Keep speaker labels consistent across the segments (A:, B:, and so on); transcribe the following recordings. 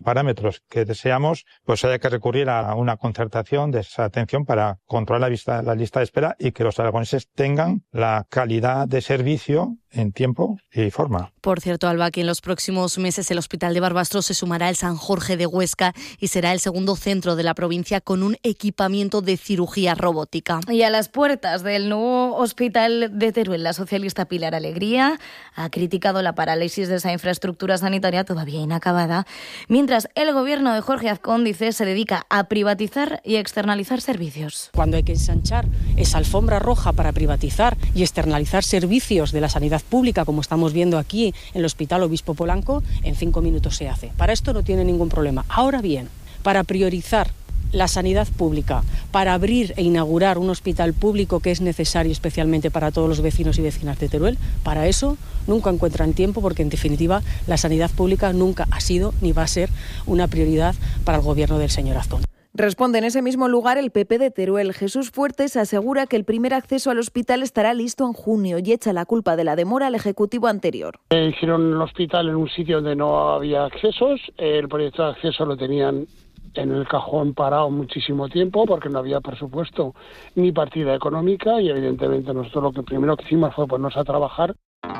A: parámetros que deseamos, pues haya que recurrir a una concertación de esa atención para controlar la lista de espera y que los aragoneses tengan la calidad de servicio en tiempo y forma.
B: Por cierto, Alba, que en los próximos meses el Hospital de Barbastro se sumará al San Jorge de Huesca y será el segundo centro de la provincia con un equipamiento de cirugía robótica. Y a las puertas del nuevo Hospital de Teruel, la socialista Pilar Alegría ha criticado la parálisis de esa infraestructura sanitaria todavía inacabada, mientras el gobierno de Jorge Azcón, dice, se dedica a privatizar y externalizar servicios.
C: Cuando hay que ensanchar esa alfombra roja para privatizar y externalizar servicios de la sanidad pública, como estamos viendo aquí en el Hospital Obispo Polanco, en 5 minutos se hace. Para esto no tiene ningún problema. Ahora bien, para priorizar la sanidad pública, para abrir e inaugurar un hospital público que es necesario especialmente para todos los vecinos y vecinas de Teruel, para eso nunca encuentran tiempo, porque en definitiva la sanidad pública nunca ha sido ni va a ser una prioridad para el gobierno del señor Azcón.
D: Responde en ese mismo lugar el PP de Teruel. Jesús Fuertes asegura que el primer acceso al hospital estará listo en junio y echa la culpa de la demora al ejecutivo anterior.
E: Hicieron el hospital en un sitio donde no había accesos, el proyecto de acceso lo tenían en el cajón parado muchísimo tiempo porque no había presupuesto ni partida económica y evidentemente nosotros lo que primero que hicimos fue ponernos a trabajar.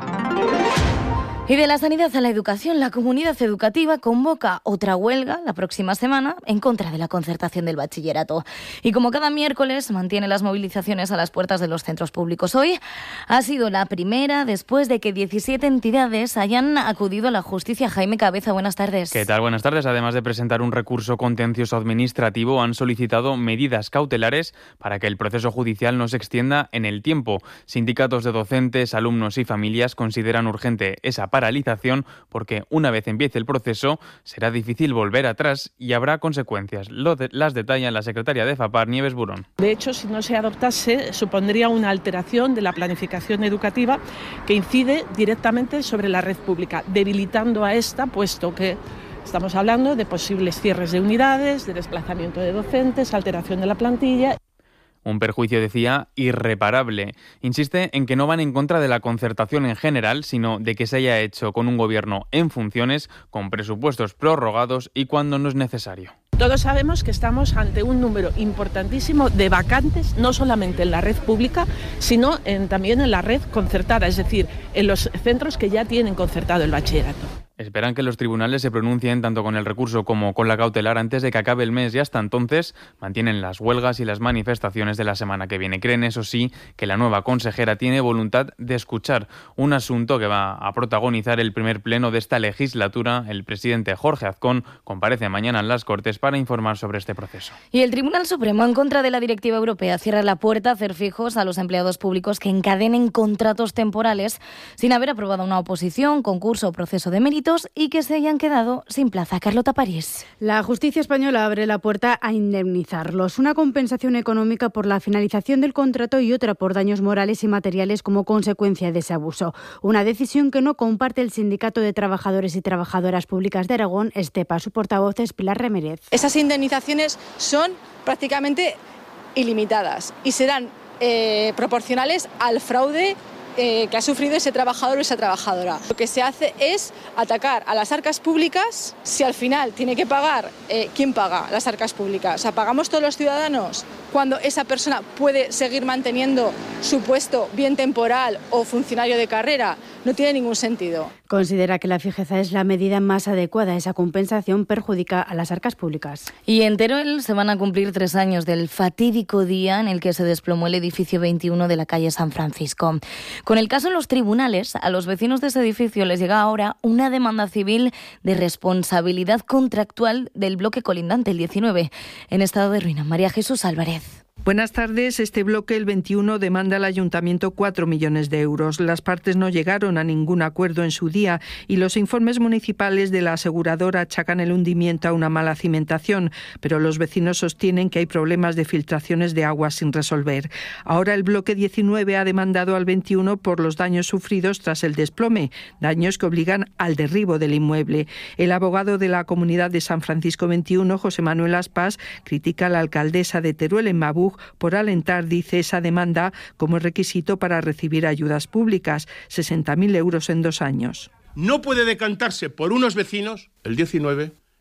B: Y de la sanidad a la educación, la comunidad educativa convoca otra huelga la próxima semana en contra de la concertación del bachillerato. Y como cada miércoles, mantiene las movilizaciones a las puertas de los centros públicos. Hoy ha sido la primera después de que 17 entidades hayan acudido a la justicia. Jaime Cabeza, buenas tardes.
F: ¿Qué tal? Buenas tardes. Además de presentar un recurso contencioso administrativo, han solicitado medidas cautelares para que el proceso judicial no se extienda en el tiempo. Sindicatos de docentes, alumnos y familias consideran urgente esa paralización porque una vez empiece el proceso será difícil volver atrás y habrá consecuencias. Las detalla la secretaria de FAPAR, Nieves Burón.
G: De hecho, si no se adoptase, supondría una alteración de la planificación educativa que incide directamente sobre la red pública, debilitando a esta, puesto que estamos hablando de posibles cierres de unidades, de desplazamiento de docentes, alteración de la plantilla.
F: Un perjuicio, decía, irreparable. Insiste en que no van en contra de la concertación en general, sino de que se haya hecho con un gobierno en funciones, con presupuestos prorrogados y cuando no es necesario.
G: Todos sabemos que estamos ante un número importantísimo de vacantes, no solamente en la red pública, sino también en la red concertada, es decir, en los centros que ya tienen concertado el bachillerato.
F: Esperan que los tribunales se pronuncien tanto con el recurso como con la cautelar antes de que acabe el mes y hasta entonces mantienen las huelgas y las manifestaciones de la semana que viene. Creen, eso sí, que la nueva consejera tiene voluntad de escuchar, un asunto que va a protagonizar el primer pleno de esta legislatura. El presidente Jorge Azcón comparece mañana en las Cortes para informar sobre este proceso.
B: Y el Tribunal Supremo, en contra de la directiva europea, cierra la puerta a hacer fijos a los empleados públicos que encadenen contratos temporales sin haber aprobado una oposición, concurso o proceso de méritos y que se hayan quedado sin plaza. Carlota París.
H: La justicia española abre la puerta a indemnizarlos. Una compensación económica por la finalización del contrato y otra por daños morales y materiales como consecuencia de ese abuso. Una decisión que no comparte el Sindicato de Trabajadores y Trabajadoras Públicas de Aragón, Estepa. Su portavoz es Pilar Ramírez.
I: Esas indemnizaciones son prácticamente ilimitadas y serán proporcionales al fraude que ha sufrido ese trabajador o esa trabajadora. Lo que se hace es atacar a las arcas públicas. Si al final tiene que pagar, ¿quién paga las arcas públicas? O sea, ¿pagamos todos los ciudadanos cuando esa persona puede seguir manteniendo su puesto, bien temporal o funcionario de carrera? No tiene ningún sentido.
H: Considera que la fijeza es la medida más adecuada. Esa compensación perjudica a las arcas públicas.
B: Y en Teruel se van a cumplir 3 años del fatídico día en el que se desplomó el edificio 21 de la calle San Francisco. Con el caso en los tribunales, a los vecinos de ese edificio les llega ahora una demanda civil de responsabilidad contractual del bloque colindante, el 19, en estado de ruina. María Jesús Álvarez.
J: Buenas tardes. Este bloque, el 21, demanda al Ayuntamiento 4 millones de euros. Las partes no llegaron a ningún acuerdo en su día y los informes municipales de la aseguradora achacan el hundimiento a una mala cimentación, pero los vecinos sostienen que hay problemas de filtraciones de agua sin resolver. Ahora el bloque 19 ha demandado al 21 por los daños sufridos tras el desplome, daños que obligan al derribo del inmueble. El abogado de la Comunidad de San Francisco 21, José Manuel Aspas, critica a la alcaldesa de Teruel, en Mabú, por alentar, dice, esa demanda como requisito para recibir ayudas públicas, 60.000 euros en 2 años.
K: No puede decantarse por unos vecinos, el 19,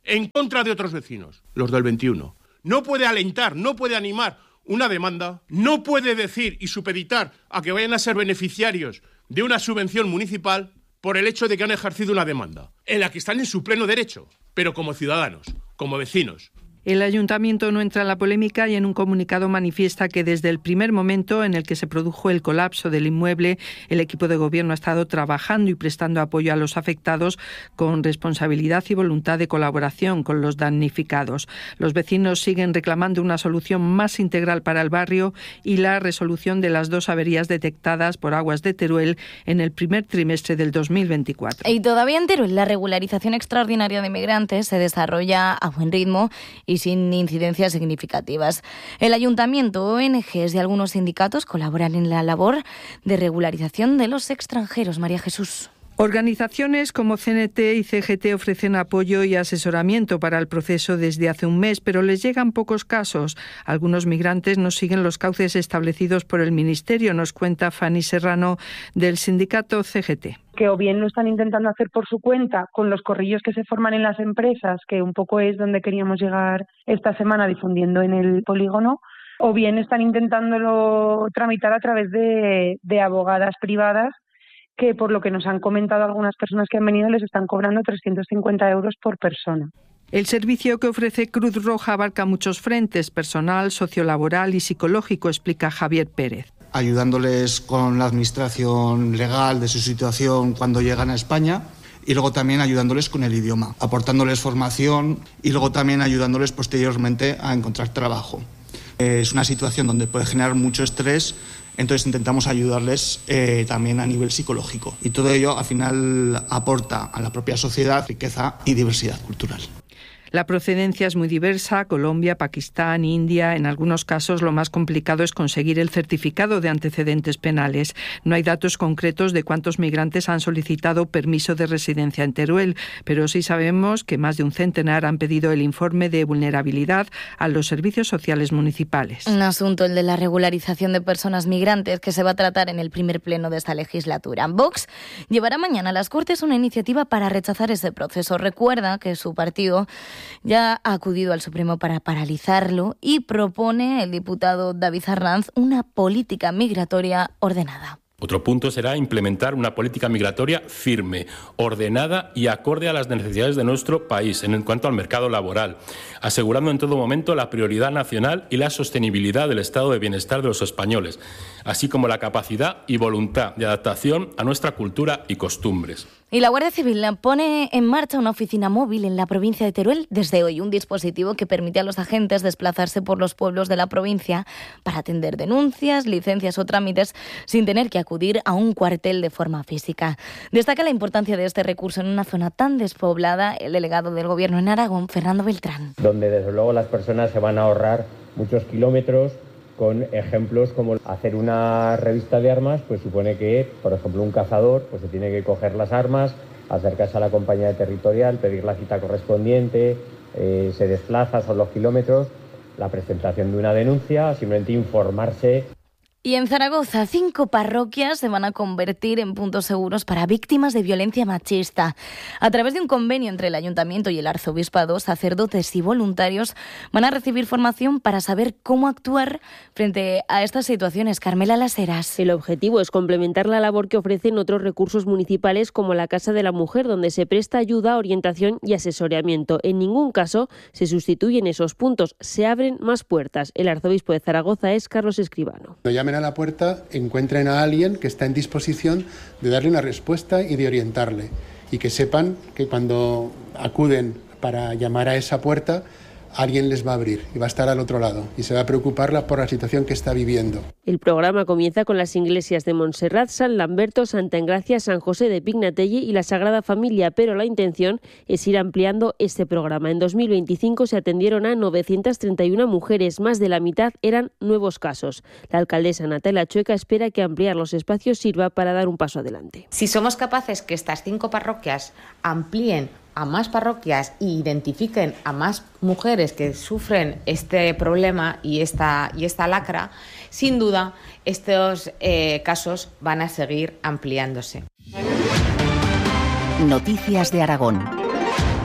K: en contra de otros vecinos, los del 21. No puede alentar, no puede animar una demanda, no puede decir y supeditar a que vayan a ser beneficiarios de una subvención municipal por el hecho de que han ejercido una demanda, en la que están en su pleno derecho, pero como ciudadanos, como vecinos.
J: El ayuntamiento no entra en la polémica y en un comunicado manifiesta que desde el primer momento en el que se produjo el colapso del inmueble, el equipo de gobierno ha estado trabajando y prestando apoyo a los afectados con responsabilidad y voluntad de colaboración con los damnificados. Los vecinos siguen reclamando una solución más integral para el barrio y la resolución de las 2 averías detectadas por Aguas de Teruel en el primer trimestre del 2024.
B: Y todavía en Teruel, la regularización extraordinaria de migrantes se desarrolla a buen ritmo y sin incidencias significativas. El ayuntamiento, ONGs y algunos sindicatos colaboran en la labor de regularización de los extranjeros. María Jesús.
J: Organizaciones como CNT y CGT ofrecen apoyo y asesoramiento para el proceso desde hace un mes, pero les llegan pocos casos. Algunos migrantes no siguen los cauces establecidos por el Ministerio, nos cuenta Fanny Serrano del sindicato CGT.
L: Que o bien lo están intentando hacer por su cuenta con los corrillos que se forman en las empresas, que un poco es donde queríamos llegar esta semana difundiendo en el polígono, o bien están intentándolo tramitar a través de abogadas privadas que, por lo que nos han comentado algunas personas que han venido, les están cobrando 350 euros por persona.
J: El servicio que ofrece Cruz Roja abarca muchos frentes, personal, sociolaboral y psicológico, explica Javier Pérez.
M: Ayudándoles con la administración legal de su situación cuando llegan a España y luego también ayudándoles con el idioma, aportándoles formación y luego también ayudándoles posteriormente a encontrar trabajo. Es una situación donde puede generar mucho estrés, entonces intentamos ayudarles también a nivel psicológico y todo ello al final aporta a la propia sociedad riqueza y diversidad cultural.
J: La procedencia es muy diversa, Colombia, Pakistán, India. En algunos casos lo más complicado es conseguir el certificado de antecedentes penales. No hay datos concretos de cuántos migrantes han solicitado permiso de residencia en Teruel, pero sí sabemos que más de un centenar han pedido el informe de vulnerabilidad a los servicios sociales municipales.
B: Un asunto, el de la regularización de personas migrantes, que se va a tratar en el primer pleno de esta legislatura. Vox llevará mañana a las Cortes una iniciativa para rechazar ese proceso. Recuerda que su partido ya ha acudido al Supremo para paralizarlo y propone el diputado David Arranz una política migratoria ordenada.
N: Otro punto será implementar una política migratoria firme, ordenada y acorde a las necesidades de nuestro país en cuanto al mercado laboral, asegurando en todo momento la prioridad nacional y la sostenibilidad del estado de bienestar de los españoles, así como la capacidad y voluntad de adaptación a nuestra cultura y costumbres.
B: Y la Guardia Civil pone en marcha una oficina móvil en la provincia de Teruel desde hoy, un dispositivo que permite a los agentes desplazarse por los pueblos de la provincia para atender denuncias, licencias o trámites sin tener que acudir a un cuartel de forma física. Destaca la importancia de este recurso en una zona tan despoblada el delegado del Gobierno en Aragón, Fernando Beltrán.
O: Donde desde luego las personas se van a ahorrar muchos kilómetros, con ejemplos como hacer una revista de armas, pues supone que, por ejemplo, un cazador pues se tiene que coger las armas, acercarse a la compañía territorial, pedir la cita correspondiente, se desplaza, son los kilómetros, la presentación de una denuncia, simplemente informarse.
B: Y en Zaragoza, 5 parroquias se van a convertir en puntos seguros para víctimas de violencia machista. A través de un convenio entre el Ayuntamiento y el Arzobispado, sacerdotes y voluntarios van a recibir formación para saber cómo actuar frente a estas situaciones. Carmela Las Heras.
P: El objetivo es complementar la labor que ofrecen otros recursos municipales como la Casa de la Mujer, donde se presta ayuda, orientación y asesoramiento. En ningún caso se sustituyen esos puntos, se abren más puertas. El arzobispo de Zaragoza es Carlos Escribano.
Q: A la puerta, encuentren a alguien que está en disposición de darle una respuesta y de orientarle, y que sepan que cuando acuden para llamar a esa puerta, alguien les va a abrir y va a estar al otro lado y se va a preocupar por la situación que está viviendo.
P: El programa comienza con las iglesias de Montserrat, San Lamberto, Santa Engracia, San José de Pignatelli y la Sagrada Familia, pero la intención es ir ampliando este programa. En 2025 se atendieron a 931 mujeres, más de la mitad eran nuevos casos. La alcaldesa Natalia Chueca espera que ampliar los espacios sirva para dar un paso adelante.
R: Si somos capaces que estas 5 parroquias amplíen a más parroquias e identifiquen a más mujeres que sufren este problema y esta lacra, sin duda estos casos van a seguir ampliándose.
S: Noticias de Aragón.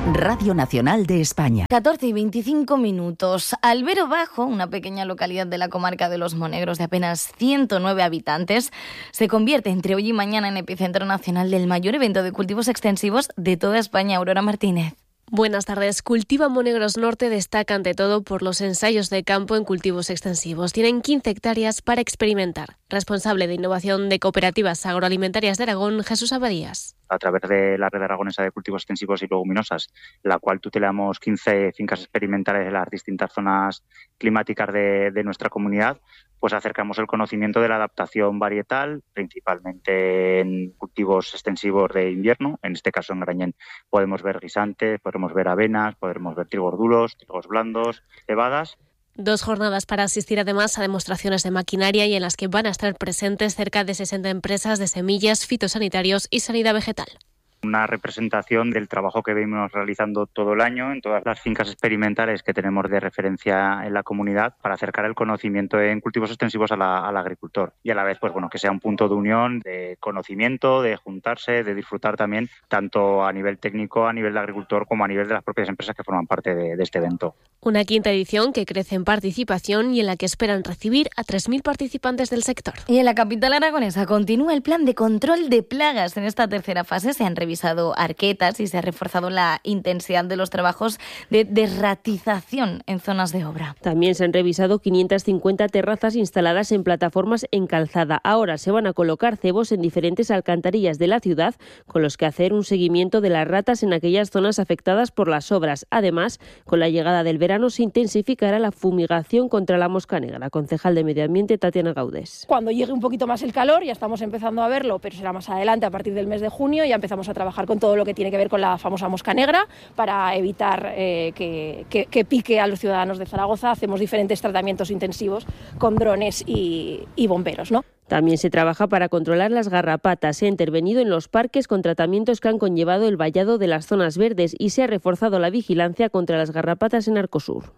S: Radio Nacional de España.
B: 14:25. Albero Bajo, una pequeña localidad de la comarca de Los Monegros de apenas 109 habitantes, se convierte entre hoy y mañana en epicentro nacional del mayor evento de cultivos extensivos de toda España. Aurora Martínez.
T: Buenas tardes. Cultiva Monegros Norte destaca ante todo por los ensayos de campo en cultivos extensivos. Tienen 15 hectáreas para experimentar. Responsable de innovación de cooperativas agroalimentarias de Aragón, Jesús Abadías.
U: A través de la red aragonesa de cultivos extensivos y leguminosas, la cual tutelamos 15 fincas experimentales en las distintas zonas climáticas de nuestra comunidad, pues acercamos el conocimiento de la adaptación varietal, principalmente en cultivos extensivos de invierno. En este caso, en Grañén, podemos ver guisantes, podremos ver avenas, podremos ver trigos duros, trigos blandos, cebadas.
T: 2 jornadas para asistir además a demostraciones de maquinaria y en las que van a estar presentes cerca de 60 empresas de semillas, fitosanitarios y sanidad vegetal.
U: Una representación del trabajo que venimos realizando todo el año en todas las fincas experimentales que tenemos de referencia en la comunidad para acercar el conocimiento en cultivos extensivos al agricultor y a la vez, pues bueno, que sea un punto de unión, de conocimiento, de juntarse, de disfrutar también, tanto a nivel técnico, a nivel de agricultor, como a nivel de las propias empresas que forman parte de este evento.
T: Una 5ª edición que crece en participación y en la que esperan recibir a 3.000 participantes del sector.
B: Y en la capital aragonesa continúa el plan de control de plagas. En esta tercera fase se han revisado arquetas y se ha reforzado la intensidad de los trabajos de desratización en zonas de obra.
P: También se han revisado 550 terrazas instaladas en plataformas en calzada. Ahora se van a colocar cebos en diferentes alcantarillas de la ciudad, con los que hacer un seguimiento de las ratas en aquellas zonas afectadas por las obras. Además, con la llegada del verano se intensificará la fumigación contra la mosca negra. Concejal de Medio Ambiente, Tatiana Gaudés.
V: Cuando llegue un poquito más el calor, ya estamos empezando a verlo, pero será más adelante, a partir del mes de junio, ya empezamos a trabajar con todo lo que tiene que ver con la famosa mosca negra para evitar que pique a los ciudadanos de Zaragoza. Hacemos diferentes tratamientos intensivos con drones y bomberos, ¿no?
P: También se trabaja para controlar las garrapatas. Se ha intervenido en los parques con tratamientos que han conllevado el vallado de las zonas verdes y se ha reforzado la vigilancia contra las garrapatas en Arcosur.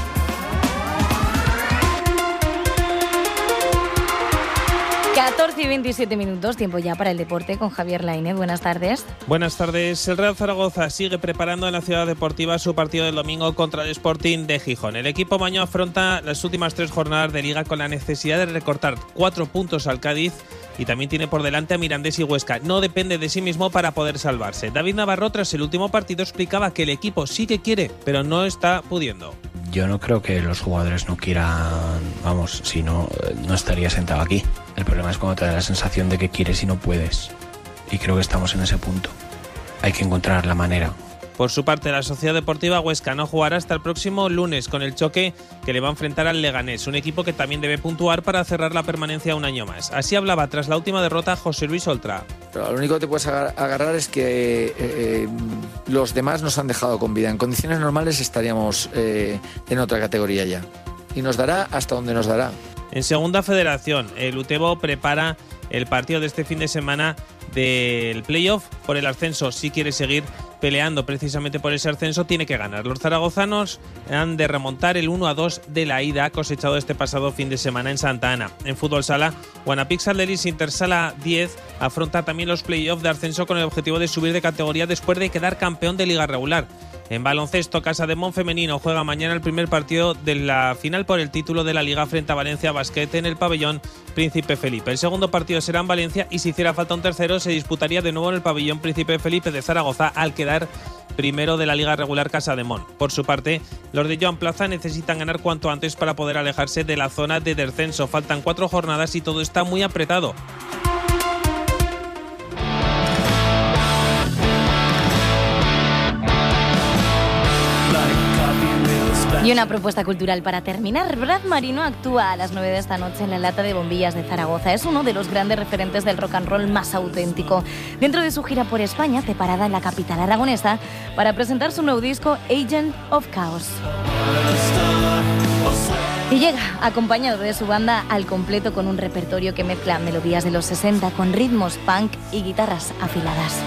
B: Y 27 minutos, tiempo ya para el deporte con Javier Lainez. Buenas tardes.
W: Buenas tardes. El Real Zaragoza sigue preparando en la Ciudad Deportiva su partido del domingo contra el Sporting de Gijón. El equipo maño afronta las últimas 3 jornadas de Liga con la necesidad de recortar 4 puntos al Cádiz y también tiene por delante a Mirandés y Huesca. No depende de sí mismo para poder salvarse. David Navarro, tras el último partido, explicaba que el equipo sí que quiere, pero no está pudiendo.
X: Yo no creo que los jugadores no quieran, vamos, si no, no estaría sentado aquí. El problema es cuando te da la sensación de que quieres y no puedes. Y creo que estamos en ese punto. Hay que encontrar la manera.
W: Por su parte, la Sociedad Deportiva Huesca no jugará hasta el próximo lunes con el choque que le va a enfrentar al Leganés, un equipo que también debe puntuar para cerrar la permanencia un año más. Así hablaba tras la última derrota José Luis Oltra.
Y: Pero lo único que te puedes agarrar es que los demás nos han dejado con vida. En condiciones normales estaríamos en otra categoría ya. Y nos dará hasta donde nos dará.
W: En Segunda Federación, el Utebo prepara el partido de este fin de semana del playoff por el ascenso. Si quiere seguir peleando precisamente por ese ascenso, tiene que ganar. Los zaragozanos han de remontar el 1-2 de la ida cosechado este pasado fin de semana en Santa Ana. En fútbol sala, Guanapix Alderis Intersala 10 afronta también los playoffs de ascenso con el objetivo de subir de categoría después de quedar campeón de liga regular. En baloncesto, Casa de Mon femenino juega mañana el primer partido de la final por el título de la Liga frente a Valencia Basket en el pabellón Príncipe Felipe. El segundo partido será en Valencia y si hiciera falta un tercero se disputaría de nuevo en el pabellón Príncipe Felipe de Zaragoza al quedar primero de la Liga regular Casa de Mon. Por su parte, los de Joan Plaza necesitan ganar cuanto antes para poder alejarse de la zona de descenso. Faltan 4 jornadas y todo está muy apretado.
B: Y una propuesta cultural para terminar. Brad Marino actúa a las 9 de esta noche en la Lata de Bombillas de Zaragoza. Es uno de los grandes referentes del rock and roll más auténtico. Dentro de su gira por España, hace parada en la capital aragonesa para presentar su nuevo disco Agent of Chaos. Y llega acompañado de su banda al completo con un repertorio que mezcla melodías de los 60 con ritmos punk y guitarras afiladas.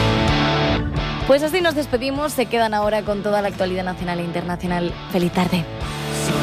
B: Pues así nos despedimos, se quedan ahora con toda la actualidad nacional e internacional. ¡Feliz tarde!